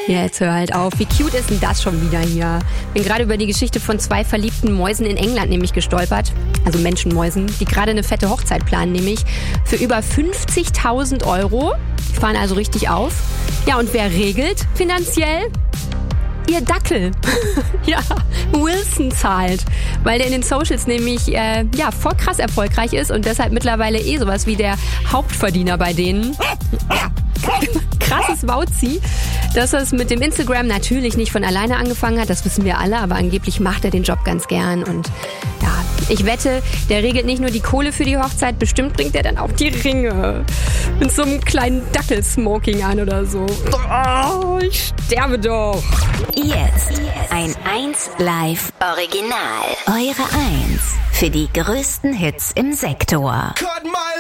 Jetzt hör halt auf. Wie cute ist denn das schon wieder hier? Bin gerade über die Geschichte von 2 verliebten Mäusen in England nämlich gestolpert. Also Menschenmäusen, die gerade eine fette Hochzeit planen, nämlich für über 50.000 €. Die fahren also richtig auf. Ja, und wer regelt finanziell? Ihr Dackel. Ja, Wilson zahlt, weil der in den Socials nämlich voll krass erfolgreich ist und deshalb mittlerweile sowas wie der Hauptverdiener bei denen. Ja, krasses Wauzi, dass es mit dem Instagram natürlich nicht von alleine angefangen hat, das wissen wir alle, aber angeblich macht er den Job ganz gern und ja, ich wette, der regelt nicht nur die Kohle für die Hochzeit, bestimmt bringt er dann auch die Ringe mit so einem kleinen Dackelsmoking an oder so. Oh, ich sterbe doch. Jetzt ein 1 Live Original. Eure 1 für die größten Hits im Sektor.